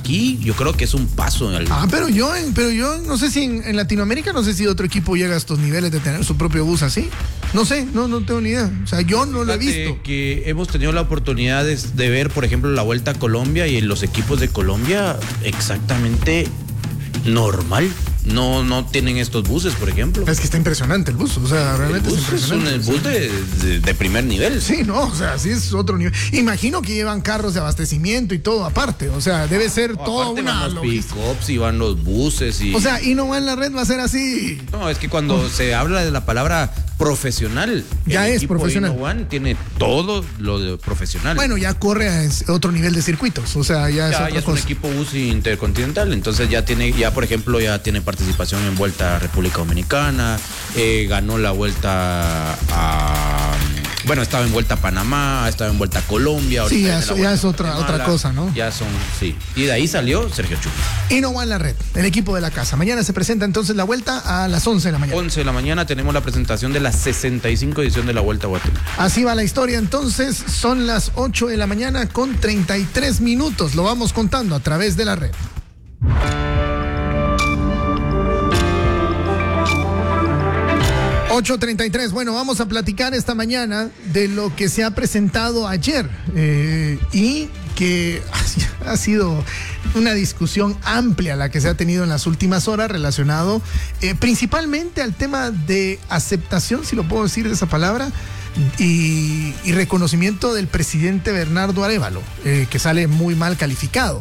aquí yo creo que es un paso en el... Pero yo no sé si en Latinoamérica, no sé si otro equipo llega a estos niveles de tener su propio bus así. No sé, no tengo ni idea. O sea, yo no lo he visto. Que hemos tenido la oportunidad de ver, por ejemplo, la Vuelta a Colombia, y en los equipos de Colombia exactamente normal. No tienen estos buses, por ejemplo. Es que está impresionante el bus, o sea, realmente el bus es impresionante. Es un bus de primer nivel. Sí, no, o sea, sí es otro nivel. Imagino que llevan carros de abastecimiento y todo aparte, o sea, debe ser toda una van los pick-ups y van los buses y... O sea, y no va en la red, va a ser así. No, es que cuando se habla de la palabra profesional, ya es profesional. Innova tiene todo lo de profesional. Bueno, ya corre a otro nivel de circuitos, o sea, ya es otra cosa. Es un equipo bus intercontinental, entonces por ejemplo, ya tiene participación en Vuelta a República Dominicana, ganó la Vuelta bueno, estaba en Vuelta a Panamá, estaba en Vuelta a Colombia. Sí, ya es otra cosa, ¿no? Ya son, sí. Y de ahí salió Sergio Chupi. Innova en la red, el equipo de la casa. Mañana se presenta entonces la Vuelta a las 11 de la mañana. 11 de la mañana tenemos la presentación de la 65 edición de la Vuelta a Guatemala. Así va la historia, entonces son las 8 de la mañana con 33 minutos. Lo vamos contando a través de la red. ...8:33... Bueno, vamos a platicar esta mañana de lo que se ha presentado ayer y que ha sido una discusión amplia la que se ha tenido en las últimas horas relacionado principalmente al tema de aceptación, si lo puedo decir esa palabra, y reconocimiento del presidente Bernardo Arévalo, que sale muy mal calificado.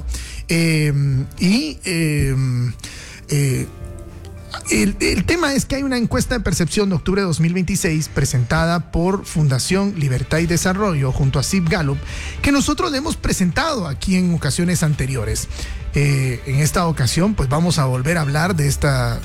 El tema es que hay una encuesta de percepción de octubre de 2026 presentada por Fundación Libertad y Desarrollo junto a CIP Gallup, que nosotros le hemos presentado aquí en ocasiones anteriores. En esta ocasión pues vamos a volver a hablar de esta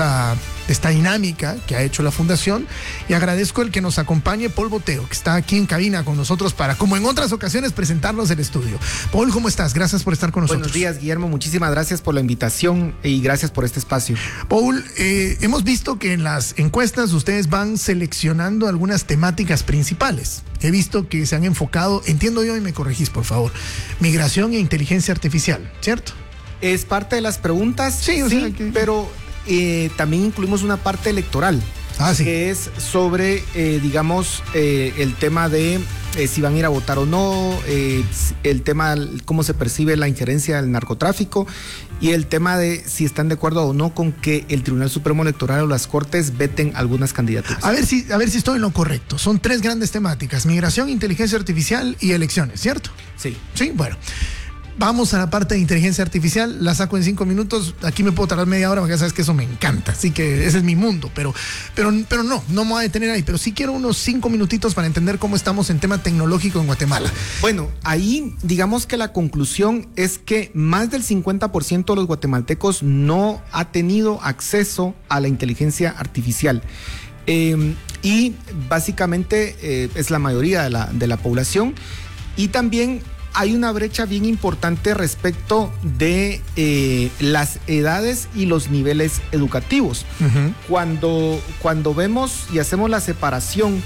dinámica que ha hecho la Fundación, y agradezco el que nos acompañe Paul Boteo, que está aquí en cabina con nosotros para, como en otras ocasiones, presentarnos el estudio. Paul, ¿cómo estás? Gracias por estar con nosotros. Buenos días, Guillermo, muchísimas gracias por la invitación y gracias por este espacio. Paul, hemos visto que en las encuestas ustedes van seleccionando algunas temáticas principales. He visto que se han enfocado, entiendo yo y me corregís por favor, migración e inteligencia artificial, ¿cierto? Es parte de las preguntas, sí, pero también incluimos una parte electoral, sí, que es sobre, el tema de si van a ir a votar o no, el tema cómo se percibe la injerencia del narcotráfico y el tema de si están de acuerdo o no con que el Tribunal Supremo Electoral o las Cortes veten algunas candidaturas. A ver si estoy en lo correcto. Son tres grandes temáticas: migración, inteligencia artificial y elecciones, ¿cierto? Sí. Sí, bueno. Vamos a la parte de inteligencia artificial, la saco en 5 minutos, aquí me puedo tardar media hora porque ya sabes que eso me encanta, así que ese es mi mundo, pero no me voy a detener ahí, pero sí quiero unos 5 minutitos para entender cómo estamos en tema tecnológico en Guatemala. Bueno, ahí digamos que la conclusión es que más del 50% de los guatemaltecos no ha tenido acceso a la inteligencia artificial. Y básicamente es la mayoría de la población, y también hay una brecha bien importante respecto de las edades y los niveles educativos. Uh-huh. Cuando vemos y hacemos la separación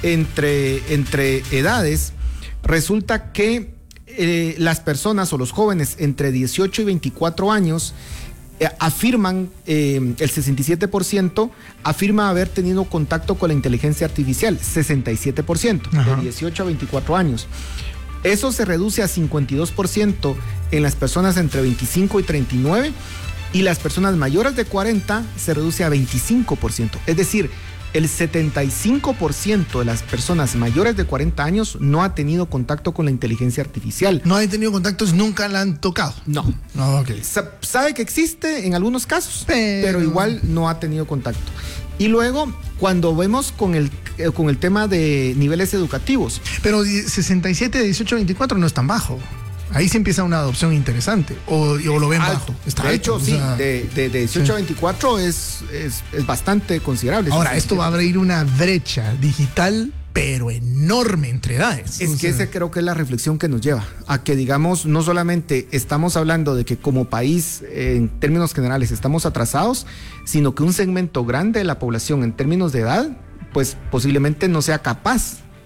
entre edades, resulta que las personas o los jóvenes entre 18 y 24 años afirman, el 67% afirma haber tenido contacto con la inteligencia artificial, 67%, uh-huh, de 18 a 24 años. Eso se reduce a 52% en las personas entre 25 y 39, y las personas mayores de 40 se reduce a 25%. Es decir, el 75% de las personas mayores de 40 años no ha tenido contacto con la inteligencia artificial. No ha tenido contactos, nunca la han tocado. No. Okay. Sabe que existe en algunos casos, pero igual no ha tenido contacto. Y luego, cuando vemos con el tema de niveles educativos. Pero 67 de 18 a 24 no es tan bajo. Ahí sí empieza una adopción interesante. O lo ven bajo. Está de hecho, sí, de 18 a 24 es bastante considerable. Ahora, esto va a abrir una brecha digital, pero enorme entre edades. Esa creo que es la reflexión que nos lleva a que, digamos, no solamente estamos hablando de que como país, en términos generales, estamos atrasados, sino que un segmento grande de la población en términos de edad, pues posiblemente no sea capaz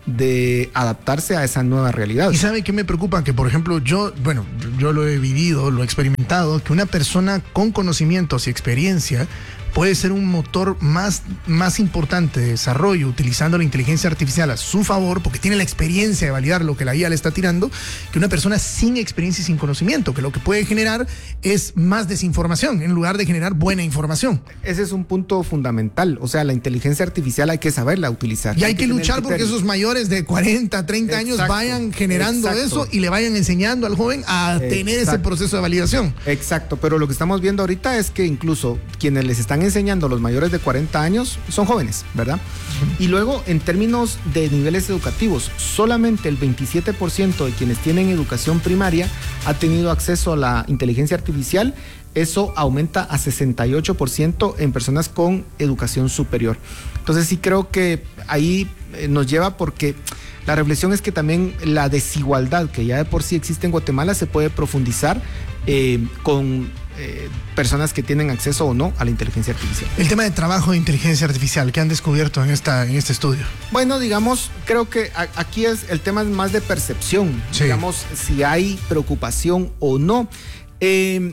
de adaptarse a esa nueva realidad. ¿Y sabe qué me preocupa? Que, por ejemplo, yo lo he vivido, lo he experimentado, que una persona con conocimientos y experiencia puede ser un motor más importante de desarrollo utilizando la inteligencia artificial a su favor, porque tiene la experiencia de validar lo que la IA le está tirando, que una persona sin experiencia y sin conocimiento, que lo que puede generar es más desinformación en lugar de generar buena información. Ese es un punto fundamental. O sea, la inteligencia artificial hay que saberla utilizar. Y hay que luchar porque esos mayores de 40, 30 años vayan generando eso y le vayan enseñando al joven a tener ese proceso de validación. Exacto, pero lo que estamos viendo ahorita es que incluso quienes les están enseñando a los mayores de 40 años son jóvenes, ¿verdad? Y luego, en términos de niveles educativos, solamente el 27% de quienes tienen educación primaria ha tenido acceso a la inteligencia artificial. Eso aumenta a 68% en personas con educación superior. Entonces sí creo que ahí nos lleva, porque la reflexión es que también la desigualdad que ya de por sí existe en Guatemala se puede profundizar con personas que tienen acceso o no a la inteligencia artificial. El tema de trabajo de inteligencia artificial, ¿qué han descubierto en este estudio? Bueno, digamos, creo que aquí el tema es más de percepción, sí. Digamos, si hay preocupación o no. El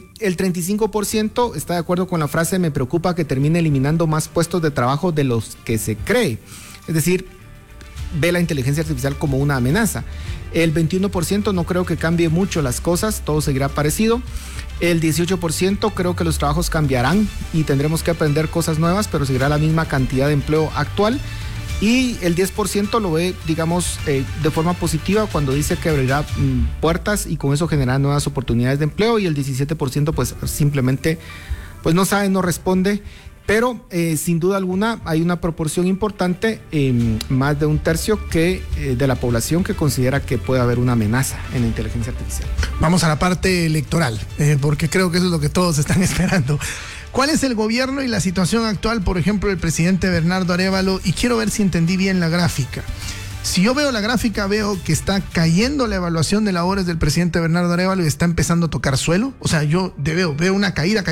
35% está de acuerdo con la frase: me preocupa que termine eliminando más puestos de trabajo de los que se cree. Es decir, ve la inteligencia artificial como una amenaza. El 21% no creo que cambie mucho las cosas, todo seguirá parecido. El 18% creo que los trabajos cambiarán y tendremos que aprender cosas nuevas, pero seguirá la misma cantidad de empleo actual. Y el 10% lo ve, digamos, de forma positiva cuando dice que abrirá puertas y con eso generará nuevas oportunidades de empleo. Y el 17% pues simplemente pues no sabe, no responde. Pero sin duda alguna hay una proporción importante, más de un tercio de la población que considera que puede haber una amenaza en la inteligencia artificial. Vamos a la parte electoral, porque creo que eso es lo que todos están esperando. ¿Cuál es el gobierno y la situación actual, por ejemplo, del presidente Bernardo Arévalo? Y quiero ver si entendí bien la gráfica. Si yo veo la gráfica, veo que está cayendo la evaluación de labores del presidente Bernardo Arévalo y está empezando a tocar suelo. O sea, yo veo una caída,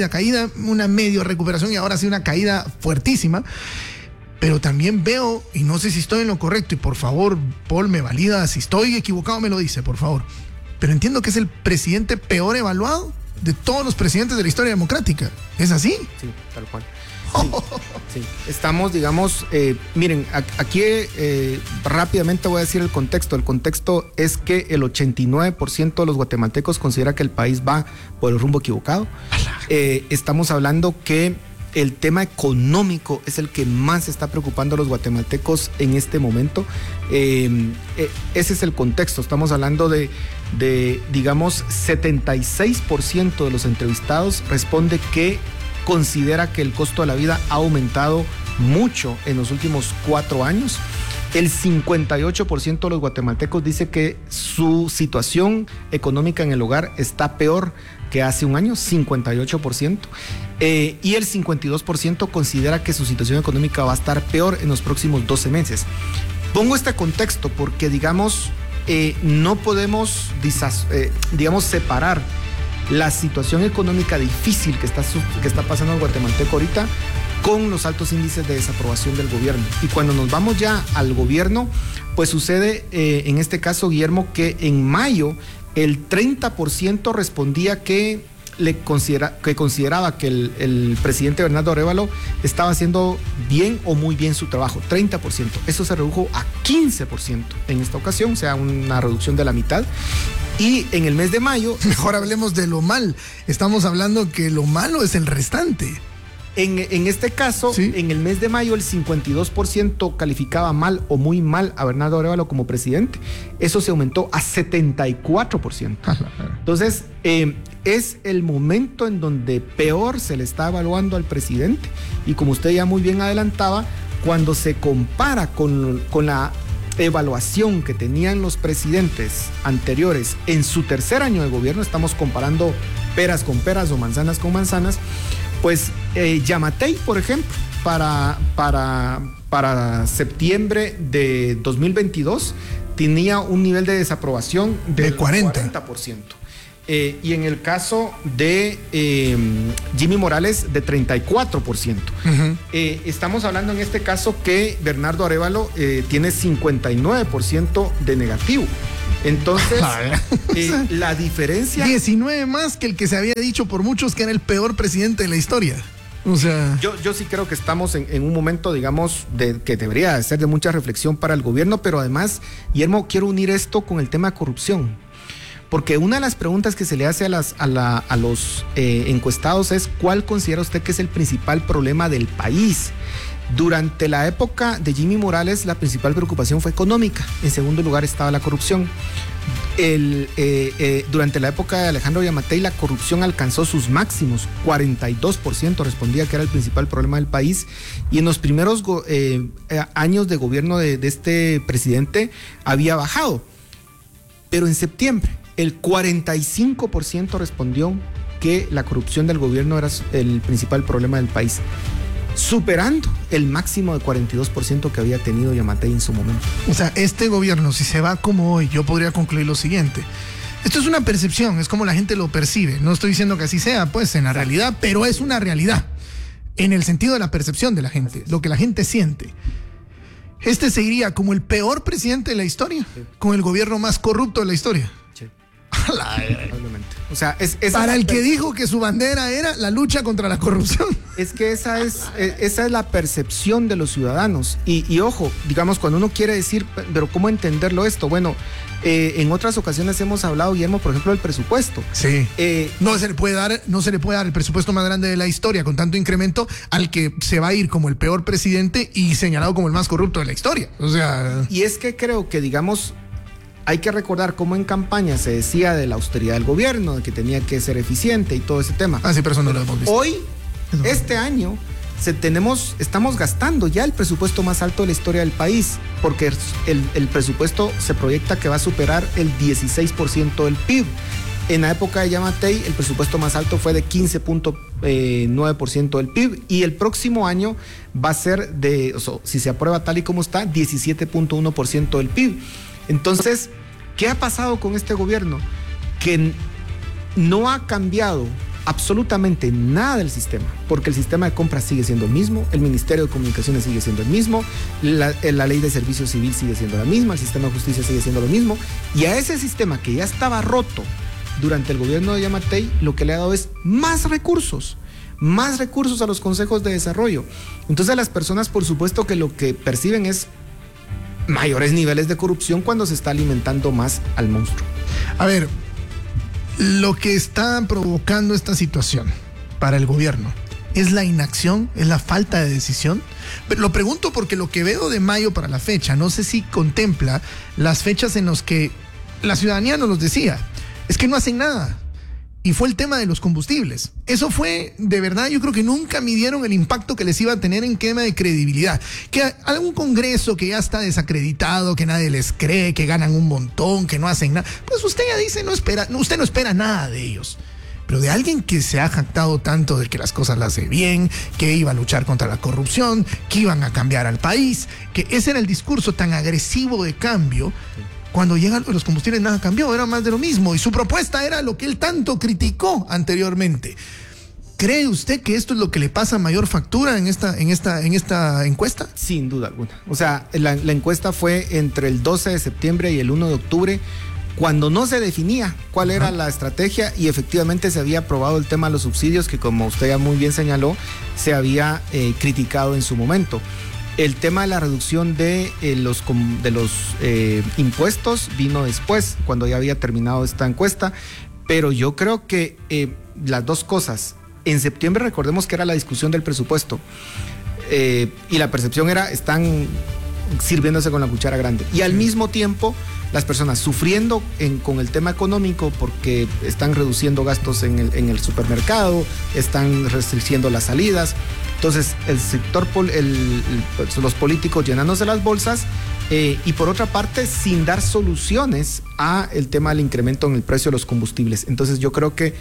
una medio recuperación y ahora sí una caída fuertísima. Pero también veo, y no sé si estoy en lo correcto, y por favor, Paul, me valida, si estoy equivocado me lo dice, por favor. Pero entiendo que es el presidente peor evaluado de todos los presidentes de la historia democrática. ¿Es así? Sí, tal cual. Sí. Estamos, digamos, miren, aquí rápidamente voy a decir el contexto. El contexto es que el 89% de los guatemaltecos considera que el país va por el rumbo equivocado. Estamos hablando que el tema económico es el que más está preocupando a los guatemaltecos en este momento. Ese es el contexto. Estamos hablando de digamos, 76% de los entrevistados responde que considera que el costo de la vida ha aumentado mucho en los últimos 4 años. El 58% de los guatemaltecos dice que su situación económica en el hogar está peor que hace un año, 58%. Y el 52% considera que su situación económica va a estar peor en los próximos 12 meses. Pongo este contexto porque, digamos, no podemos, digamos, separar la situación económica difícil que está pasando el guatemalteco ahorita con los altos índices de desaprobación del gobierno. Y cuando nos vamos ya al gobierno, pues sucede en este caso, Guillermo, que en mayo el 30% respondía que consideraba que el presidente Bernardo Arévalo estaba haciendo bien o muy bien su trabajo, 30%. Eso se redujo a 15% en esta ocasión, o sea, una reducción de la mitad. Y en el mes de mayo... Mejor hablemos de lo mal. Estamos hablando que lo malo es el restante. En este caso, ¿sí? En el mes de mayo el 52% calificaba mal o muy mal a Bernardo Arévalo como presidente. Eso se aumentó a 74%. Entonces, es el momento en donde peor se le está evaluando al presidente. Y como usted ya muy bien adelantaba, cuando se compara con la evaluación que tenían los presidentes anteriores en su tercer año de gobierno, estamos comparando peras con peras o manzanas con manzanas, pues Yamatei, por ejemplo, para septiembre de 2022 tenía un nivel de desaprobación del 40%. Y en el caso de Jimmy Morales, de 34%. Estamos hablando en este caso que Bernardo Arévalo tiene 59% de negativo. Entonces, la diferencia... 19 más que el que se había dicho por muchos que era el peor presidente de la historia. O sea... Yo sí creo que estamos en un momento, digamos, que debería ser de mucha reflexión para el gobierno, pero además, Guillermo, quiero unir esto con el tema de corrupción. Porque una de las preguntas que se le hace a los encuestados es: ¿cuál considera usted que es el principal problema del país? Durante la época de Jimmy Morales, la principal preocupación fue económica. En segundo lugar estaba la corrupción. Durante la época de Alejandro Yamatei, la corrupción alcanzó sus máximos. 42% respondía que era el principal problema del país. Y en los primeros años de gobierno de este presidente había bajado. Pero en septiembre, el 45% respondió que la corrupción del gobierno era el principal problema del país, superando el máximo de 42% que había tenido Yamatei en su momento. O sea, este gobierno, si se va como hoy, yo podría concluir lo siguiente. Esto es una percepción, es como la gente lo percibe. No estoy diciendo que así sea, pues, en la realidad, pero es una realidad. En el sentido de la percepción de la gente, lo que la gente siente. Este seguiría como el peor presidente de la historia, con el gobierno más corrupto de la historia. Sí. O sea, para el que dijo que su bandera era la lucha contra la corrupción. Es que esa es la percepción de los ciudadanos. Y ojo, digamos, cuando uno quiere decir, pero ¿cómo entenderlo esto? Bueno, en otras ocasiones hemos hablado, Guillermo, por ejemplo, del presupuesto. Sí. No se le puede dar el presupuesto más grande de la historia con tanto incremento al que se va a ir como el peor presidente y señalado como el más corrupto de la historia. O sea. Y es que creo que, digamos, hay que recordar cómo en campaña se decía de la austeridad del gobierno, de que tenía que ser eficiente y todo ese tema. Sí, pero eso no lo hemos visto. Hoy, este año, estamos gastando ya el presupuesto más alto de la historia del país, porque el presupuesto se proyecta que va a superar el 16% del PIB. En la época de Yamatei, el presupuesto más alto fue de 15.9% del PIB, y el próximo año va a ser si se aprueba tal y como está, 17.1% del PIB. Entonces, ¿qué ha pasado con este gobierno? Que no ha cambiado absolutamente nada del sistema, porque el sistema de compras sigue siendo el mismo, el Ministerio de Comunicaciones sigue siendo el mismo, la ley de servicio civil sigue siendo la misma, el sistema de justicia sigue siendo lo mismo, y a ese sistema que ya estaba roto durante el gobierno de Yamatei, lo que le ha dado es más recursos a los consejos de desarrollo. Entonces las personas, por supuesto, que lo que perciben es mayores niveles de corrupción cuando se está alimentando más al monstruo. A ver, lo que está provocando esta situación para el gobierno es la inacción, es la falta de decisión. Pero lo pregunto porque lo que veo de mayo para la fecha, no sé si contempla las fechas en las que la ciudadanía nos los decía, es que no hacen nada. Y fue el tema de los combustibles. Eso fue, de verdad, yo creo que nunca midieron el impacto que les iba a tener en tema de credibilidad. Que algún congreso que ya está desacreditado, que nadie les cree, que ganan un montón, que no hacen nada. Pues usted ya dice, usted no espera nada de ellos. Pero de alguien que se ha jactado tanto de que las cosas las hace bien, que iba a luchar contra la corrupción, que iban a cambiar al país, que ese era el discurso tan agresivo de cambio. Cuando llegan los combustibles nada cambió, era más de lo mismo, y su propuesta era lo que él tanto criticó anteriormente. ¿Cree usted que esto es lo que le pasa mayor factura en esta encuesta? Sin duda alguna. O sea, la encuesta fue entre el 12 de septiembre y el 1 de octubre, cuando no se definía cuál era la estrategia, y efectivamente se había aprobado el tema de los subsidios, que, como usted ya muy bien señaló, se había criticado en su momento. El tema de la reducción de los impuestos vino después, cuando ya había terminado esta encuesta, pero yo creo que las dos cosas. En septiembre, recordemos que era la discusión del presupuesto, y la percepción era: están sirviéndose con la cuchara grande, y al mismo tiempo las personas sufriendo con el tema económico, porque están reduciendo gastos en el supermercado, están restringiendo las salidas. Entonces el sector, los políticos llenándose las bolsas, y por otra parte sin dar soluciones a el tema del incremento en el precio de los combustibles. Entonces yo creo que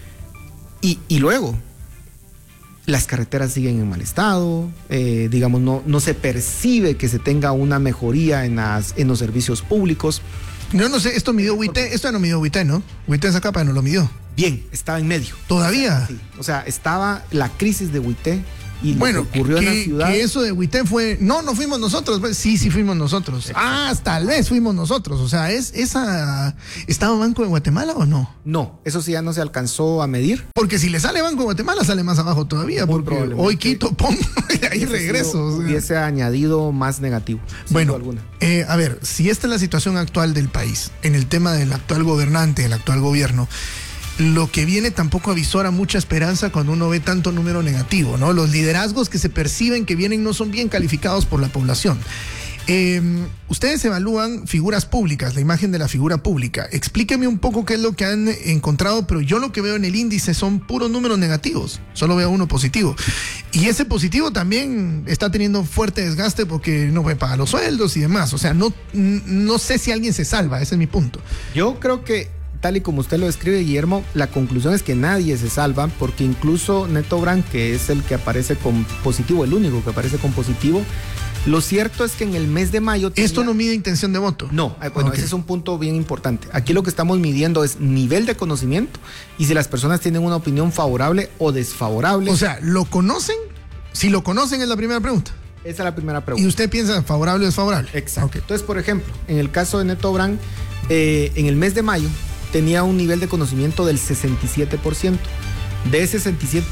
y luego las carreteras siguen en mal estado, digamos, no se percibe que se tenga una mejoría en los servicios públicos. Yo no sé, esto midió Huité, esto no midió Huité, ¿no? Huité esa capa no lo midió. Bien, estaba en medio. ¿Todavía? Sí, o sea, estaba la crisis de Huité y bueno, lo que ocurrió en la ciudad. Que eso de Huité fue, no fuimos nosotros, pues, sí fuimos nosotros. Exacto. Tal vez fuimos nosotros, o sea, ¿estaba Banco de Guatemala o no? No, eso sí ya no se alcanzó a medir. Porque si le sale Banco de Guatemala, sale más abajo todavía, Muy porque hoy quito, pongo, y ahí regreso. O sea. Hubiese añadido más negativo. Bueno, a ver, si esta es la situación actual del país, en el tema del actual gobernante, del actual gobierno, lo que viene tampoco avisora mucha esperanza cuando uno ve tanto número negativo, ¿no? Los liderazgos que se perciben que vienen no son bien calificados por la población. Ustedes evalúan figuras públicas, la imagen de la figura pública. Explíqueme un poco qué es lo que han encontrado, pero yo lo que veo en el índice son puros números negativos, solo veo uno positivo. Y ese positivo también está teniendo fuerte desgaste porque no puede pagar los sueldos y demás. O sea, no sé si alguien se salva, ese es mi punto. Yo creo que, tal y como usted lo describe, Guillermo, la conclusión es que nadie se salva, porque incluso Neto Brand, que es el que aparece con positivo, el único que aparece con positivo, lo cierto es que en el mes de mayo... ¿Esto no mide intención de voto? No, bueno, okay. Ese es un punto bien importante. Aquí lo que estamos midiendo es nivel de conocimiento y si las personas tienen una opinión favorable o desfavorable. O sea, ¿lo conocen? Si lo conocen es la primera pregunta. Esa es la primera pregunta. ¿Y usted piensa favorable o desfavorable? Exacto. Okay. Entonces, por ejemplo, en el caso de Neto Brand, en el mes de mayo tenía un nivel de conocimiento del 67%. De ese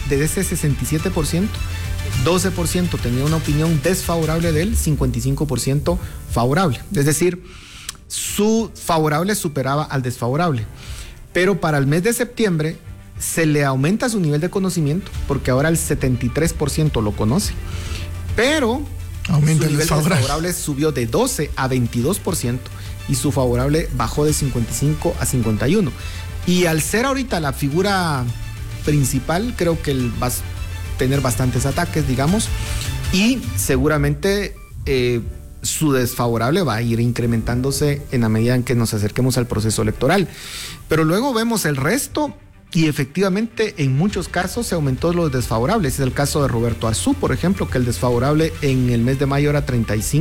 67%, 12% tenía una opinión desfavorable de él, 55% favorable. Es decir, su favorable superaba al desfavorable. Pero para el mes de septiembre se le aumenta su nivel de conocimiento, porque ahora el 73% lo conoce. Pero aumenta su nivel desfavorable subió de 12 a 22%. Y su favorable bajó de 55 a 51. Y al ser ahorita la figura principal, creo que él va a tener bastantes ataques, digamos, y seguramente su desfavorable va a ir incrementándose en la medida en que nos acerquemos al proceso electoral. Pero luego vemos el resto y efectivamente en muchos casos se aumentó los desfavorables. Es el caso de Roberto Arzú, por ejemplo, que el desfavorable en el mes de mayo era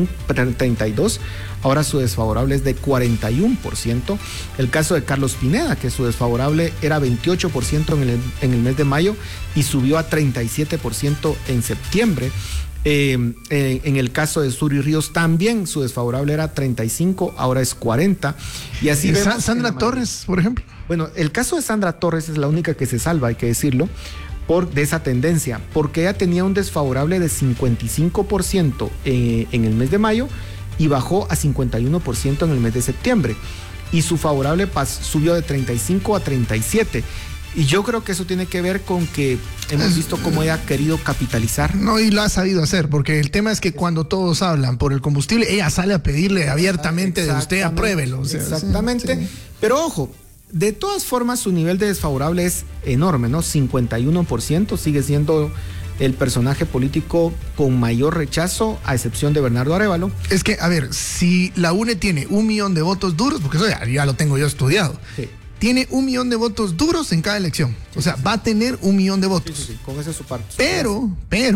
32, ahora su desfavorable es de 41%. El caso de Carlos Pineda, que su desfavorable era 28% en el mes de mayo y subió a 37% en septiembre. En el caso de Suri Ríos también su desfavorable era 35, ahora es 40. Y así vemos Sandra Torres, por ejemplo. Bueno, el caso de Sandra Torres es la única que se salva, hay que decirlo, de esa tendencia, porque ella tenía un desfavorable de 55% en el mes de mayo y bajó a 51% en el mes de septiembre. Y su favorable subió de 35 a 37. Y yo creo que eso tiene que ver con que hemos visto cómo ella ha querido capitalizar. No, y lo ha sabido hacer, porque el tema es que cuando todos hablan por el combustible, ella sale a pedirle abiertamente de usted apruébelo. O sea, exactamente. Sí. Pero ojo, de todas formas su nivel de desfavorable es enorme, ¿no? 51%, sigue siendo el personaje político con mayor rechazo, a excepción de Bernardo Arévalo. Es que, a ver, si la UNE tiene 1 millón de votos duros, porque eso ya lo tengo yo estudiado. Sí. Tiene 1 millón de votos duros en cada elección. O sea, va a tener 1 millón de votos. Sí, con esa es su parte. Pero,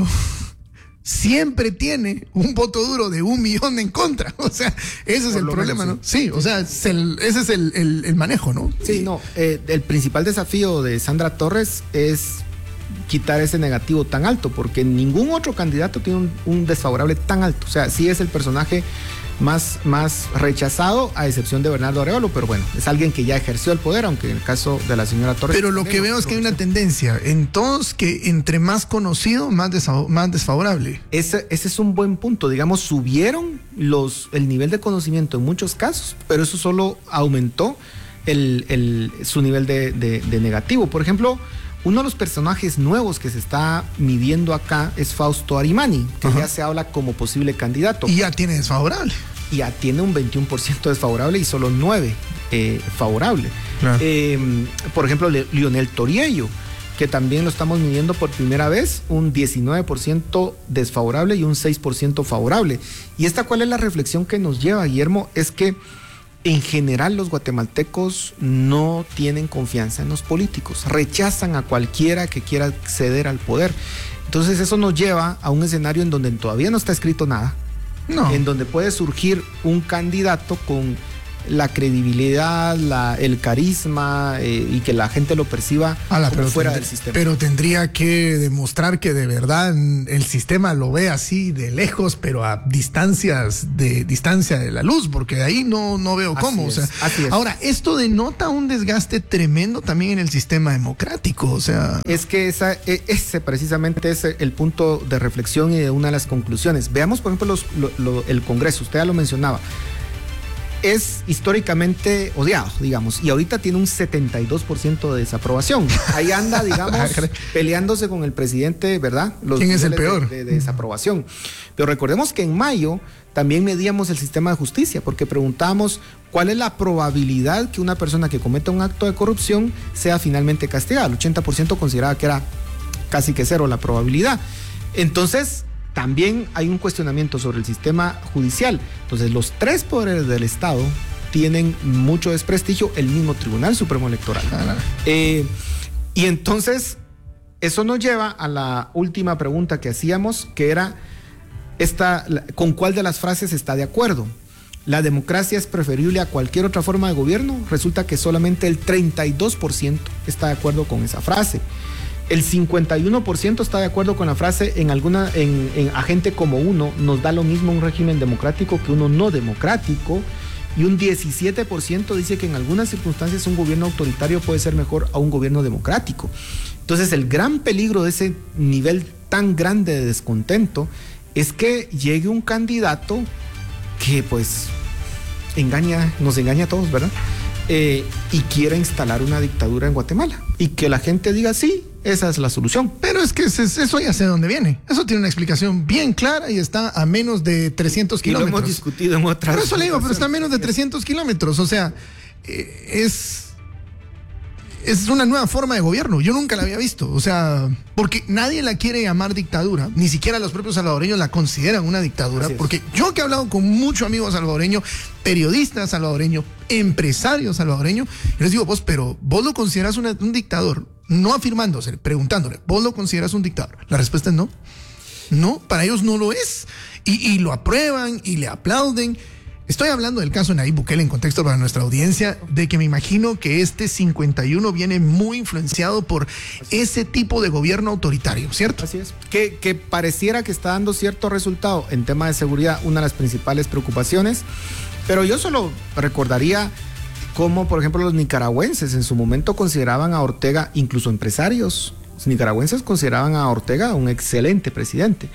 siempre tiene un voto duro de 1 millón en contra. O sea, ese es el problema, ¿no? Sí, o sea, ese es el manejo, ¿no? Sí, no. El principal desafío de Sandra Torres es quitar ese negativo tan alto, porque ningún otro candidato tiene un desfavorable tan alto. O sea, sí es el personaje más rechazado, a excepción de Bernardo Arévalo, pero bueno, es alguien que ya ejerció el poder, aunque en el caso de la señora Torres... Pero lo que veo es que hay una tendencia en todos que entre más conocido, más desfavorable. Ese es un buen punto, digamos, subieron el nivel de conocimiento en muchos casos, pero eso solo aumentó su nivel de negativo. Por ejemplo, uno de los personajes nuevos que se está midiendo acá es Fausto Arimani, que ya se habla como posible candidato. Y ya tiene desfavorable. Ya tiene un 21% desfavorable y solo 9% favorable. Claro. Por ejemplo, Lionel Toriello, que también lo estamos midiendo por primera vez, un 19% desfavorable y un 6% favorable. ¿Y cuál es la reflexión que nos lleva, Guillermo? Es que en general los guatemaltecos no tienen confianza en los políticos, rechazan a cualquiera que quiera acceder al poder. Entonces eso nos lleva a un escenario en donde todavía no está escrito nada, en donde puede surgir un candidato con la credibilidad, el carisma y que la gente lo perciba como fuera del sistema. Pero tendría que demostrar que de verdad el sistema lo ve así de lejos, pero a distancia de la luz, porque de ahí no veo cómo. Así es. Ahora, esto denota un desgaste tremendo también en el sistema democrático. O sea, es que ese precisamente es el punto de reflexión y de una de las conclusiones. Veamos, por ejemplo, el Congreso, usted ya lo mencionaba. Es históricamente odiado, digamos, y ahorita tiene un 72% de desaprobación. Ahí anda, digamos, peleándose con el presidente, ¿verdad? ¿Quién es el peor? De desaprobación. Pero recordemos que en mayo también medíamos el sistema de justicia, porque preguntábamos cuál es la probabilidad que una persona que cometa un acto de corrupción sea finalmente castigada. El 80% consideraba que era casi que cero la probabilidad. Entonces, también hay un cuestionamiento sobre el sistema judicial. Entonces, los tres poderes del Estado tienen mucho desprestigio, el mismo Tribunal Supremo Electoral. Y entonces, eso nos lleva a la última pregunta que hacíamos, que era ¿con cuál de las frases está de acuerdo? ¿La democracia es preferible a cualquier otra forma de gobierno? Resulta que solamente el 32% está de acuerdo con esa frase. El 51% está de acuerdo con la frase en agente como uno, nos da lo mismo un régimen democrático que uno no democrático, y un 17% dice que en algunas circunstancias un gobierno autoritario puede ser mejor a un gobierno democrático. Entonces, el gran peligro de ese nivel tan grande de descontento es que llegue un candidato que pues nos engaña a todos, ¿verdad? Y quiera instalar una dictadura en Guatemala y que la gente diga sí, esa es la solución. Pero es que eso ya sé de dónde viene. Eso tiene una explicación bien clara y está a menos de 300 kilómetros. Y lo hemos discutido en otras. Por eso le digo, pero está a menos de 300 kilómetros. O sea, es una nueva forma de gobierno. Yo nunca la había visto. O sea, porque nadie la quiere llamar dictadura. Ni siquiera los propios salvadoreños la consideran una dictadura. Porque yo que he hablado con muchos amigos salvadoreños, periodistas salvadoreños, empresarios salvadoreños, yo les digo, pero vos lo consideras un dictador. No afirmándose, preguntándole, ¿vos lo consideras un dictador? La respuesta es no. No, para ellos no lo es. Y lo aprueban y le aplauden. Estoy hablando del caso de Nayib Bukele en contexto para nuestra audiencia, de que me imagino que este 51 viene muy influenciado por ese tipo de gobierno autoritario, ¿cierto? Así es. Que pareciera que está dando cierto resultado en tema de seguridad, una de las principales preocupaciones. Pero yo solo recordaría cómo, por ejemplo, los nicaragüenses en su momento consideraban a Ortega, incluso empresarios los nicaragüenses consideraban a Ortega un excelente presidente.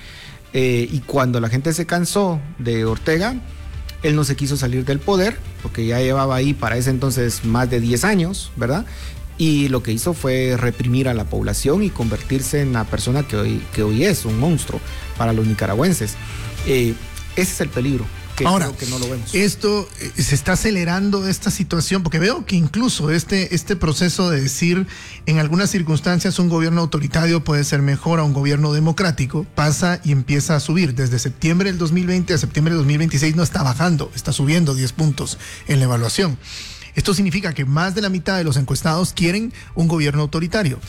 Y cuando la gente se cansó de Ortega, él no se quiso salir del poder, porque ya llevaba ahí para ese entonces más de 10 años, ¿verdad? Y lo que hizo fue reprimir a la población y convertirse en la persona que hoy es un monstruo para los nicaragüenses. Ese es el peligro. Ahora, creo que no lo vemos. Esto se está acelerando esta situación, porque veo que incluso este proceso de decir en algunas circunstancias un gobierno autoritario puede ser mejor a un gobierno democrático, pasa y empieza a subir. Desde septiembre del 2020 a septiembre del 2026 no está bajando, está subiendo 10 puntos en la evaluación. Esto significa que más de la mitad de los encuestados quieren un gobierno autoritario.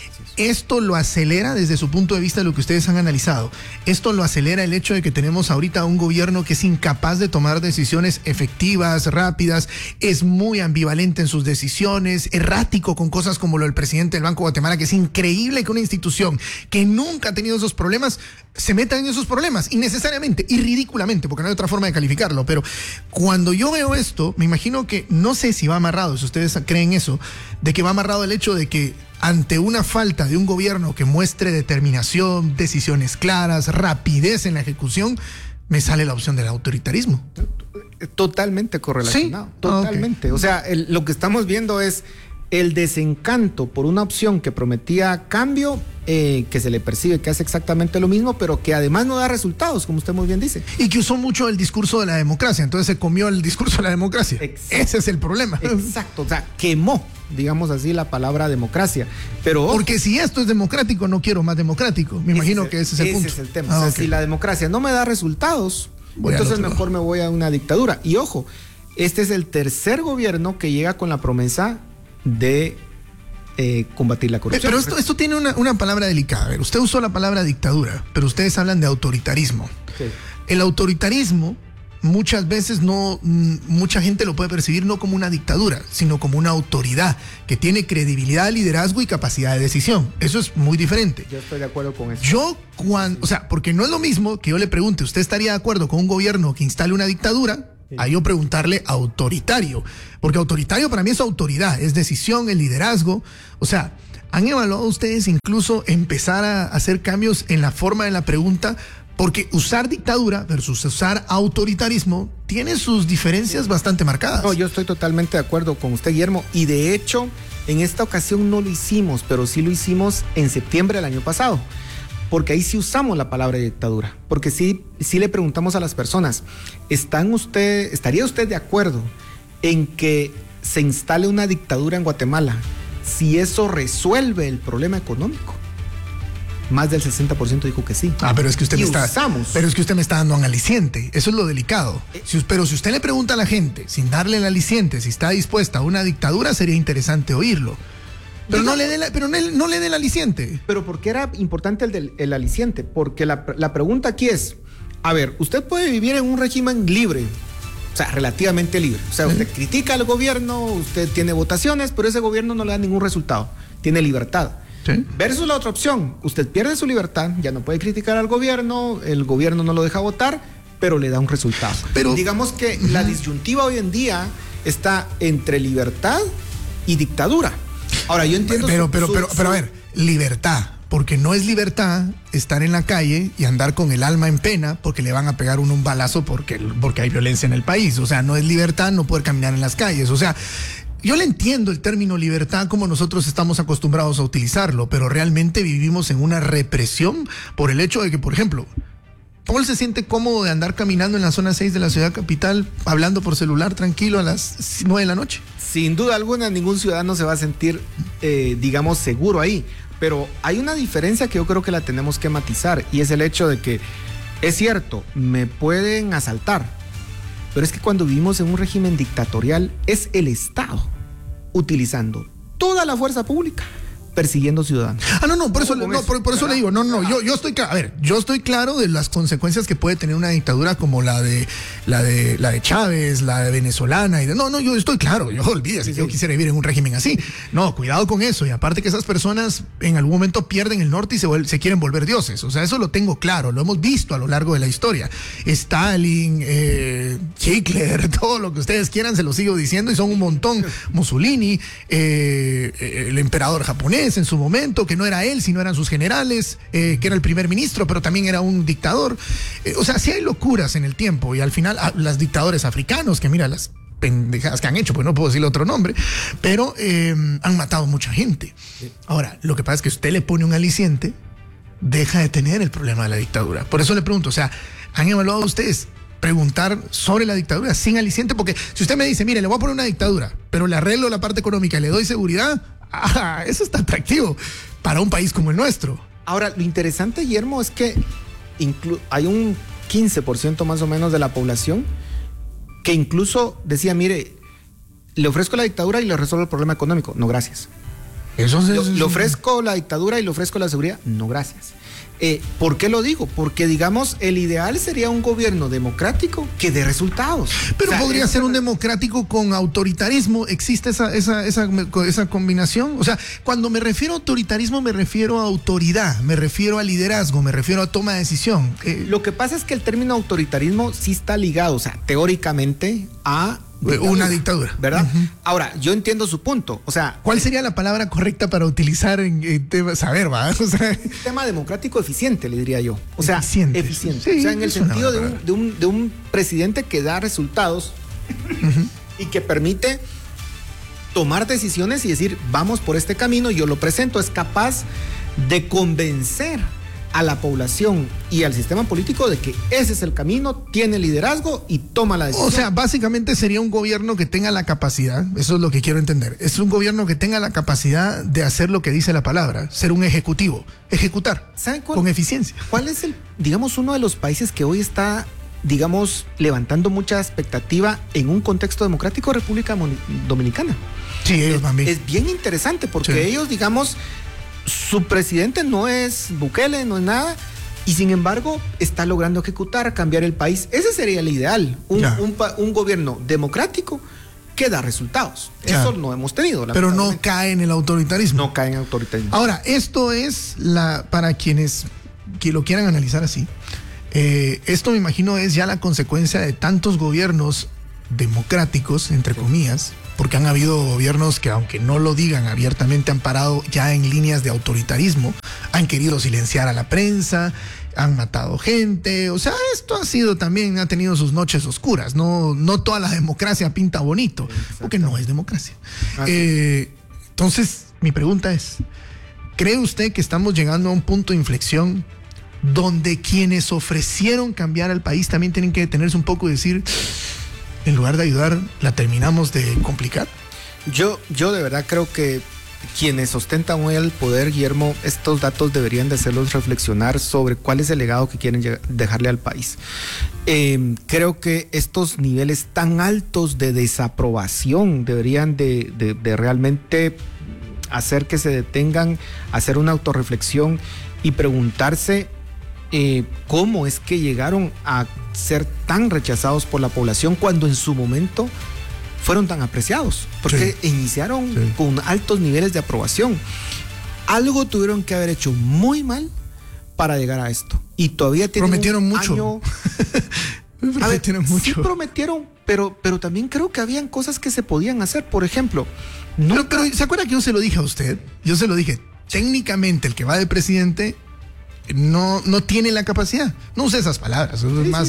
Esto lo acelera desde su punto de vista de lo que ustedes han analizado. Esto lo acelera el hecho de que tenemos ahorita un gobierno que es incapaz de tomar decisiones efectivas, rápidas, es muy ambivalente en sus decisiones, errático con cosas como lo del presidente del Banco de Guatemala, que es increíble que una institución que nunca ha tenido esos problemas se meta en esos problemas, innecesariamente y ridículamente, porque no hay otra forma de calificarlo. Pero cuando yo veo esto, me imagino que, no sé si va amarrado, si ustedes creen eso, de que va amarrado el hecho de que ante una falta de un gobierno que muestre determinación, decisiones claras, rapidez en la ejecución, me sale la opción del autoritarismo. Totalmente correlacionado. ¿Sí? Totalmente. Okay. O sea, lo que estamos viendo es el desencanto por una opción que prometía cambio, que se le percibe que hace exactamente lo mismo, pero que además no da resultados, como usted muy bien dice. Y que usó mucho el discurso de la democracia, entonces se comió el discurso de la democracia. Exacto. Ese es el problema. Exacto, o sea, quemó, digamos así, la palabra democracia. Pero porque si esto es democrático, no quiero más democrático. Me imagino que ese es el punto. Ese es el tema. O sea, si la democracia no me da resultados, entonces mejor me voy a una dictadura. Y ojo, este es el tercer gobierno que llega con la promesa de combatir la corrupción. Pero esto tiene una palabra delicada. A ver, usted usó la palabra dictadura, pero ustedes hablan de autoritarismo. Sí. El autoritarismo muchas veces mucha gente lo puede percibir no como una dictadura, sino como una autoridad que tiene credibilidad, liderazgo y capacidad de decisión. Eso es muy diferente. Yo estoy de acuerdo con eso. Porque no es lo mismo que yo le pregunte, ¿usted estaría de acuerdo con un gobierno que instale una dictadura? Sí. A yo preguntarle autoritario, porque autoritario para mí es autoridad, es decisión, el liderazgo. O sea, ¿han evaluado ustedes incluso empezar a hacer cambios en la forma de la pregunta? Porque usar dictadura versus usar autoritarismo tiene sus diferencias bastante marcadas. No, yo estoy totalmente de acuerdo con usted, Guillermo, y de hecho, en esta ocasión no lo hicimos, pero sí lo hicimos en septiembre del año pasado, porque ahí sí usamos la palabra dictadura, porque sí le preguntamos a las personas, ¿estaría usted de acuerdo en que se instale una dictadura en Guatemala si eso resuelve el problema económico? Más del 60% dijo que sí. Pero es que usted me está dando un aliciente. Eso es lo delicado. Pero si usted le pregunta a la gente, sin darle el aliciente, si está dispuesta a una dictadura, sería interesante oírlo. Pero no le dé el aliciente. Pero ¿por qué era importante el aliciente? Porque la pregunta aquí es, a ver, usted puede vivir en un régimen libre, o sea, relativamente libre. O sea, usted critica al gobierno, usted tiene votaciones, pero ese gobierno no le da ningún resultado. Tiene libertad. ¿Sí? Versus la otra opción, usted pierde su libertad, ya no puede criticar al gobierno, el gobierno no lo deja votar, pero le da un resultado. Pero digamos que la disyuntiva hoy en día está entre libertad y dictadura. Ahora, yo entiendo... Pero a ver, libertad, porque no es libertad estar en la calle y andar con el alma en pena porque le van a pegar un balazo porque hay violencia en el país. O sea, no es libertad no poder caminar en las calles. O sea... Yo le entiendo el término libertad como nosotros estamos acostumbrados a utilizarlo, pero realmente vivimos en una represión por el hecho de que, por ejemplo, Paul se siente cómodo de andar caminando en la zona 6 de la ciudad capital, hablando por celular tranquilo a las 9 de la noche. Sin duda alguna, ningún ciudadano se va a sentir, digamos, seguro ahí. Pero hay una diferencia que yo creo que la tenemos que matizar, y es el hecho de que, es cierto, me pueden asaltar, pero es que cuando vivimos en un régimen dictatorial es el Estado utilizando toda la fuerza pública persiguiendo ciudadanos. Por eso le digo, yo estoy claro, a ver, yo estoy claro de las consecuencias que puede tener una dictadura como la de Chávez, la de venezolana, yo estoy claro, yo olvídate, yo quisiera vivir en un régimen así. No, cuidado con eso, y aparte que esas personas en algún momento pierden el norte y se quieren volver dioses, o sea, eso lo tengo claro, lo hemos visto a lo largo de la historia. Stalin, Hitler, todo lo que ustedes quieran, se lo sigo diciendo, y son un montón. Mussolini, el emperador japonés en su momento, que no era él, sino eran sus generales, que era el primer ministro, pero también era un dictador. O sea, sí hay locuras en el tiempo, y al final los dictadores africanos, que mira las pendejadas que han hecho, pues no puedo decirle otro nombre, pero han matado mucha gente. Ahora, lo que pasa es que usted le pone un aliciente, deja de tener el problema de la dictadura. Por eso le pregunto, o sea, ¿han evaluado ustedes preguntar sobre la dictadura sin aliciente? Porque si usted me dice, mire, le voy a poner una dictadura, pero le arreglo la parte económica y le doy seguridad, eso está atractivo para un país como el nuestro. Ahora, lo interesante, Guillermo, es que hay un 15% más o menos de la población que incluso decía, mire, le ofrezco la dictadura y le resuelvo el problema económico. No, gracias. Le ofrezco la dictadura y le ofrezco la seguridad. No, gracias. ¿Por qué lo digo? Porque, digamos, el ideal sería un gobierno democrático que dé resultados. Pero podría ser un democrático con autoritarismo. ¿Existe esa combinación? O sea, cuando me refiero a autoritarismo, me refiero a autoridad, me refiero a liderazgo, me refiero a toma de decisión. Lo que pasa es que el término autoritarismo sí está ligado, o sea, teóricamente a una dictadura, ¿verdad? Uh-huh. Ahora, yo entiendo su punto, o sea... ¿Cuál sería la palabra correcta para utilizar en tema, saber, va? O sea, tema democrático eficiente, le diría yo. O sea, eficiente. Sí, o sea, en el sentido de un presidente que da resultados uh-huh. y que permite tomar decisiones y decir, vamos por este camino, yo lo presento, es capaz de convencer a la población y al sistema político de que ese es el camino, tiene liderazgo y toma la decisión. O sea, básicamente sería un gobierno que tenga la capacidad, eso es lo que quiero entender, es un gobierno que tenga la capacidad de hacer lo que dice la palabra, ser un ejecutivo, ejecutar con eficiencia. ¿Cuál es digamos, uno de los países que hoy está, digamos, levantando mucha expectativa en un contexto democrático? República Dominicana. Sí, ellos también. Es bien interesante porque ellos, digamos, su presidente no es Bukele, no es nada, Y sin embargo, está logrando ejecutar, cambiar el país. Ese sería el ideal. Un gobierno democrático que da resultados. Eso no hemos tenido. Pero no cae en el autoritarismo. No cae en autoritarismo. Ahora, esto es para quienes que lo quieran analizar así. Esto me imagino es ya la consecuencia de tantos gobiernos democráticos, entre comillas, porque han habido gobiernos que, aunque no lo digan abiertamente, han parado ya en líneas de autoritarismo, han querido silenciar a la prensa, han matado gente. O sea, esto ha tenido sus noches oscuras. No toda la democracia pinta bonito, porque no es democracia. Entonces, mi pregunta es, ¿cree usted que estamos llegando a un punto de inflexión donde quienes ofrecieron cambiar al país también tienen que detenerse un poco y decir, en lugar de ayudar, la terminamos de complicar? Yo de verdad creo que quienes ostentan hoy el poder, Guillermo, estos datos deberían de hacerlos reflexionar sobre cuál es el legado que quieren dejarle al país. Creo que estos niveles tan altos de desaprobación deberían de realmente hacer que se detengan, hacer una autorreflexión y preguntarse cómo es que llegaron a ser tan rechazados por la población cuando en su momento fueron tan apreciados, porque iniciaron con altos niveles de aprobación. Algo tuvieron que haber hecho muy mal para llegar a esto, y todavía tienen prometieron mucho. Prometieron mucho. Sí prometieron, pero también creo que habían cosas que se podían hacer. Por ejemplo, pero ¿se acuerda que yo se lo dije a usted? Yo se lo dije, técnicamente el que va de presidente no tiene la capacidad. No use esas palabras,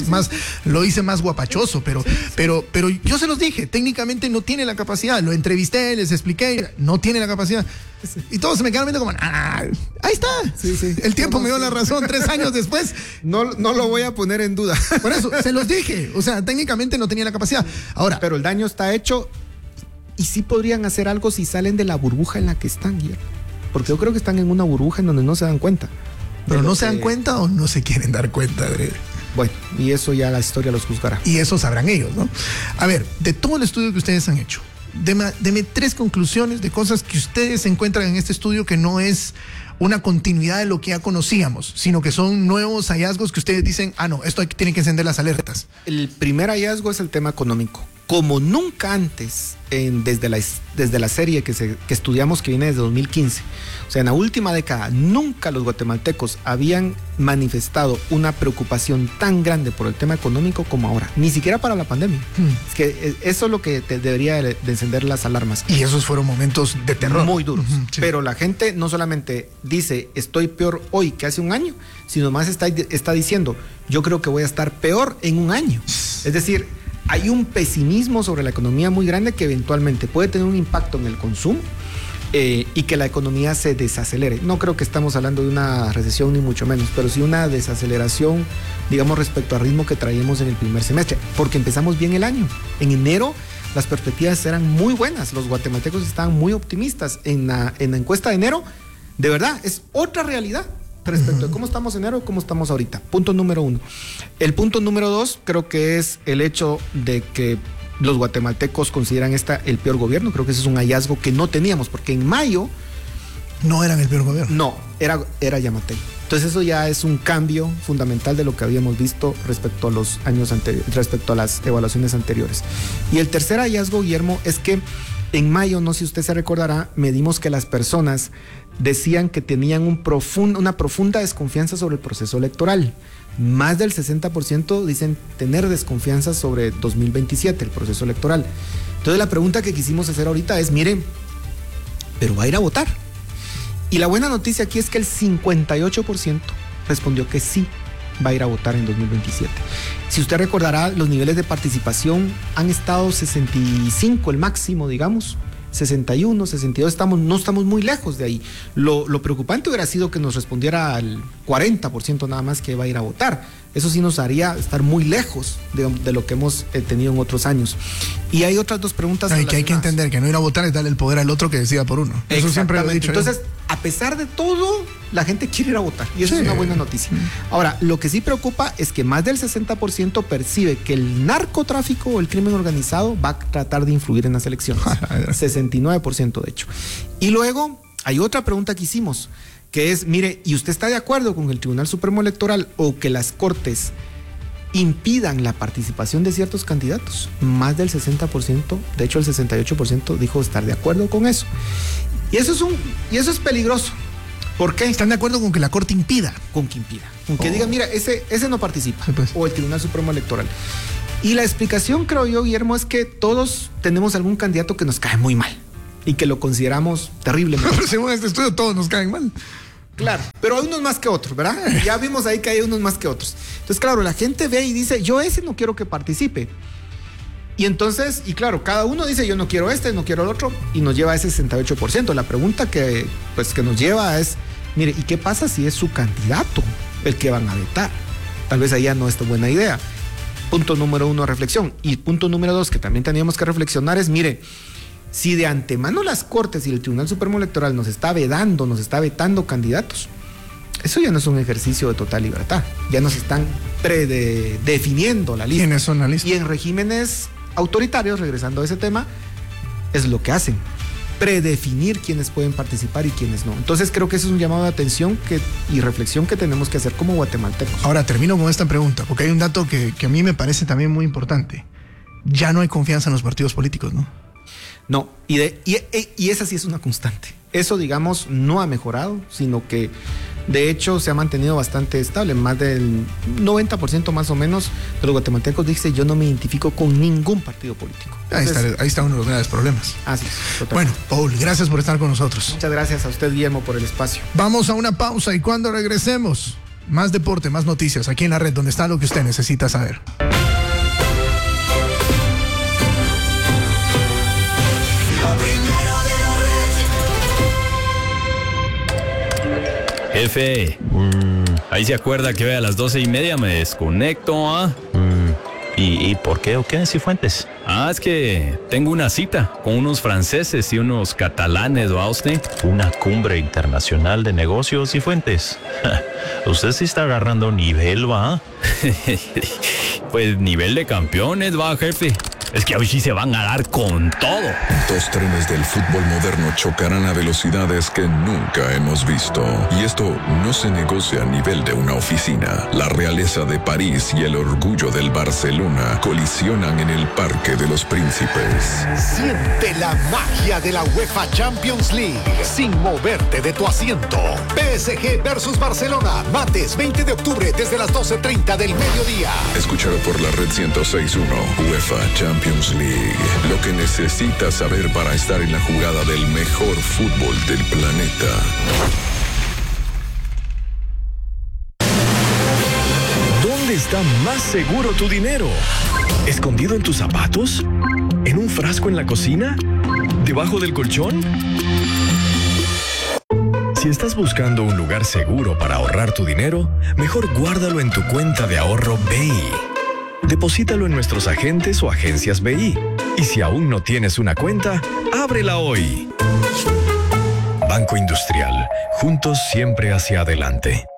lo hice más guapachoso, pero yo se los dije, técnicamente no tiene la capacidad. Lo entrevisté, les expliqué, no tiene la capacidad. Y todos se me quedaron viendo como, ahí está. El tiempo me dio la razón 3 años después. No lo voy a poner en duda. Por eso, se los dije. O sea, técnicamente no tenía la capacidad. Ahora, pero el daño está hecho, y sí podrían hacer algo si salen de la burbuja en la que están, Guillermo. Porque yo creo que están en una burbuja en donde no se dan cuenta. ¿Pero no se dan cuenta o no se quieren dar cuenta? Bueno, y eso ya la historia los juzgará. Y eso sabrán ellos, ¿no? A ver, de todo el estudio que ustedes han hecho, deme 3 conclusiones de cosas que ustedes encuentran en este estudio que no es una continuidad de lo que ya conocíamos, sino que son nuevos hallazgos que ustedes dicen, no, esto tiene que encender las alertas. El primer hallazgo es el tema económico. Como nunca antes, desde la serie que estudiamos, que viene desde 2015, o sea, en la última década, nunca los guatemaltecos habían manifestado una preocupación tan grande por el tema económico como ahora, ni siquiera para la pandemia. Es que eso es lo que debería de encender las alarmas. Y esos fueron momentos de terror. Muy duros. Pero la gente no solamente dice, estoy peor hoy que hace un año, sino más está diciendo, yo creo que voy a estar peor en un año. Es decir, hay un pesimismo sobre la economía muy grande que eventualmente puede tener un impacto en el consumo y que la economía se desacelere. No creo que estamos hablando de una recesión ni mucho menos, pero sí una desaceleración, digamos, respecto al ritmo que traíamos en el primer semestre, porque empezamos bien el año. En enero las perspectivas eran muy buenas, los guatemaltecos estaban muy optimistas. En la encuesta de enero, de verdad, es otra realidad respecto de cómo estamos en enero y cómo estamos ahorita. Punto número 1. El punto número 2 creo que es el hecho de que los guatemaltecos consideran el peor gobierno. Creo que ese es un hallazgo que no teníamos, porque en mayo no eran el peor gobierno. No, era Yamatei. Entonces eso ya es un cambio fundamental de lo que habíamos visto respecto a los años anteriores, respecto a las evaluaciones anteriores. Y el tercer hallazgo, Guillermo, es que en mayo, no sé si usted se recordará, medimos que las personas decían que tenían una profunda desconfianza sobre el proceso electoral. Más del 60% dicen tener desconfianza sobre 2027, el proceso electoral. Entonces la pregunta que quisimos hacer ahorita es, miren, ¿pero va a ir a votar? Y la buena noticia aquí es que el 58% respondió que sí va a ir a votar en 2027. Si usted recordará, los niveles de participación han estado 65, el máximo, digamos, 61, 62, no estamos muy lejos de ahí. Lo preocupante hubiera sido que nos respondiera al 40% nada más que va a ir a votar. Eso sí nos haría estar muy lejos de lo que hemos tenido en otros años. Y hay otras 2 preguntas. Que hay que entender que no ir a votar es darle el poder al otro que decida por uno. Eso siempre lo he dicho. Entonces, a pesar de todo, la gente quiere ir a votar. Y eso es una buena noticia. Ahora, lo que sí preocupa es que más del 60% percibe que el narcotráfico o el crimen organizado va a tratar de influir en las elecciones. 69% de hecho. Y luego, hay otra pregunta que hicimos. que es, mire, ¿y usted está de acuerdo con que el Tribunal Supremo Electoral o que las Cortes impidan la participación de ciertos candidatos? Más del 60%, de hecho el 68% dijo estar de acuerdo con eso. Y eso es peligroso. ¿Por qué? ¿Están de acuerdo con que la Corte impida? Con que impida. Con que diga, mira, ese no participa. Sí, pues. O el Tribunal Supremo Electoral. Y la explicación, creo yo, Guillermo, es que todos tenemos algún candidato que nos cae muy mal y que lo consideramos terriblemente. Pero según este estudio todos nos caen mal. Claro, pero hay unos más que otros, ¿verdad? Ya vimos ahí que hay unos más que otros. Entonces, claro, la gente ve y dice, yo ese no quiero que participe. Y entonces, y claro, cada uno dice, yo no quiero este, no quiero el otro, y nos lleva a ese 68%. La pregunta que nos lleva es, mire, ¿y qué pasa si es su candidato el que van a vetar? Tal vez ahí ya no es tan buena idea. Punto número 1, reflexión. Y punto número 2, que también teníamos que reflexionar es, mire, si de antemano las Cortes y el Tribunal Supremo Electoral nos está vetando candidatos, eso ya no es un ejercicio de total libertad. Ya nos están predefiniendo la lista. ¿Quiénes son la lista? Y en regímenes autoritarios, regresando a ese tema, es lo que hacen. Predefinir quiénes pueden participar y quiénes no. Entonces creo que ese es un llamado de atención y reflexión que tenemos que hacer como guatemaltecos. Ahora termino con esta pregunta, porque hay un dato que a mí me parece también muy importante. Ya no hay confianza en los partidos políticos, ¿no? No, y esa sí es una constante. Eso, digamos, no ha mejorado, sino que de hecho se ha mantenido bastante estable. Más del 90% más o menos de los guatemaltecos dice, yo no me identifico con ningún partido político. Entonces, ahí está uno de los grandes problemas. Así es, totalmente. Bueno, Paul, gracias por estar con nosotros. Muchas gracias a usted, Guillermo, por el espacio. Vamos a una pausa y cuando regresemos, más deporte, más noticias, aquí en la red, donde está lo que usted necesita saber. Jefe, ahí se acuerda que hoy a las 12:30 me desconecto, ¿ah? ¿Y por qué o qué, Cifuentes? Es que tengo una cita con unos franceses y unos catalanes, ¿va usted? Una cumbre internacional de negocios, Cifuentes. Usted sí está agarrando nivel, ¿va? Pues nivel de campeones, va, jefe. Es que hoy sí se van a dar con todo. Dos trenes del fútbol moderno chocarán a velocidades que nunca hemos visto. Y esto no se negocia a nivel de una oficina. La realeza de París y el orgullo del Barcelona colisionan en el Parque de los Príncipes. Siente la magia de la UEFA Champions League sin moverte de tu asiento. PSG versus Barcelona, martes 20 de octubre desde las 12:30 del mediodía. Escúchalo por la red 106.1 UEFA Champions League. Lo que necesitas saber para estar en la jugada del mejor fútbol del planeta. ¿Dónde está más seguro tu dinero? ¿Escondido en tus zapatos? ¿En un frasco en la cocina? ¿Debajo del colchón? Si estás buscando un lugar seguro para ahorrar tu dinero, mejor guárdalo en tu cuenta de ahorro BI. Deposítalo en nuestros agentes o agencias BI. Y si aún no tienes una cuenta, ábrela hoy. Banco Industrial. Juntos siempre hacia adelante.